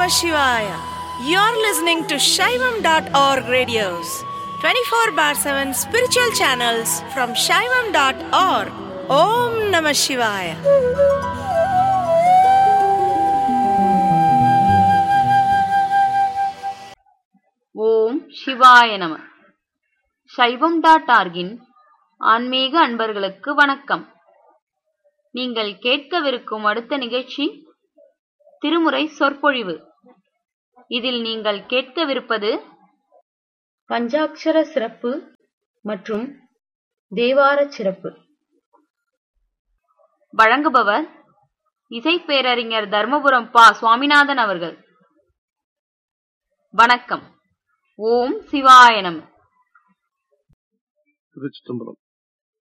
Namah Shivaya. You're listening to Shaivam.org radios, 24 bar 7 spiritual channels from Shaivam.org. Om Namah Shivaya. ஓம் சிவாய நம. சைவம்.org-இன் ஆன்மீக அன்பர்களுக்கு வணக்கம். நீங்கள் கேட்கவிருக்கும் அடுத்த நிகழ்ச்சி திருமுறை சொற்பொழிவு. இதில் நீங்கள் கேட்கவிருப்பது பஞ்சாட்சர சிறப்பு மற்றும் தேவார சிறப்பு. வழங்குபவர் இசைப்பேரறிஞர் தர்மபுரம் பா. சுவாமிநாதன் அவர்கள். வணக்கம். ஓம் சிவாய நம. திருச்சிதம்பரம்.